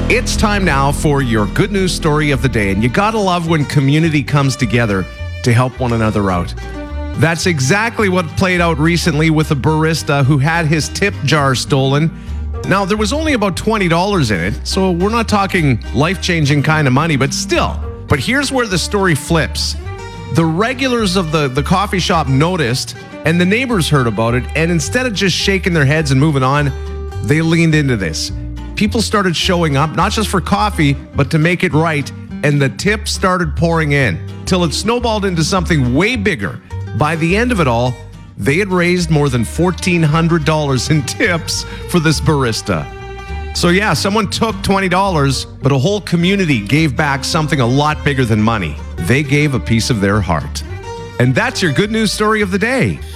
It's time now for your good news story of the day. And you gotta love when community comes together to help one another out. That's exactly what played out recently with a barista who had his tip jar stolen. Now, there was only about $20 in it, so we're not talking life-changing kind of money, but still. But here's where the story flips. The regulars of the coffee shop noticed, and the neighbors heard about it, and instead of just shaking their heads and moving on, they leaned into this. People started showing up, not just for coffee, but to make it right, and the tips started pouring in, till it snowballed into something way bigger. By the end of it all, they had raised more than $1,400 in tips for this barista. So yeah, someone took $20, but a whole community gave back something a lot bigger than money. They gave a piece of their heart. And that's your good news story of the day.